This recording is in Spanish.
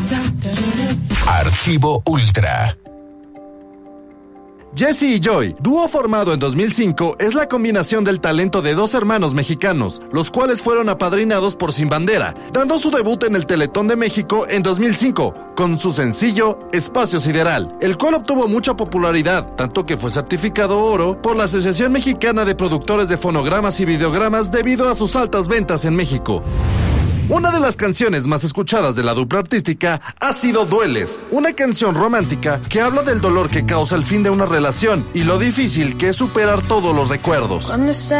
Archivo Ultra. Jesse y Joy, dúo formado en 2005, es la combinación del talento de dos hermanos mexicanos, los cuales fueron apadrinados por Sin Bandera, dando su debut en el Teletón de México en 2005, con su sencillo Espacio Sideral, el cual obtuvo mucha popularidad, tanto que fue certificado oro por la Asociación Mexicana de Productores de Fonogramas y Videogramas debido a sus altas ventas en México. Una de las canciones más escuchadas de la dupla artística ha sido Dueles, una canción romántica que habla del dolor que causa el fin de una relación y lo difícil que es superar todos los recuerdos.